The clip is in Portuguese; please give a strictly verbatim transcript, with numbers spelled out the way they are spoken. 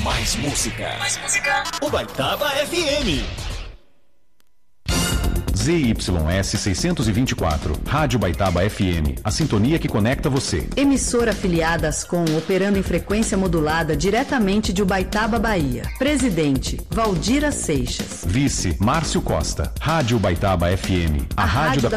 Mais música. Mais música. Ubaitaba F M. Z Y S seiscentos e vinte e quatro, Rádio Ubaitaba F M, a sintonia que conecta você. Emissora afiliada Ascom, operando em frequência modulada diretamente de Ubaitaba, Bahia. Presidente, Valdira Seixas. Vice, Márcio Costa. Rádio Ubaitaba F M, a, a rádio, rádio da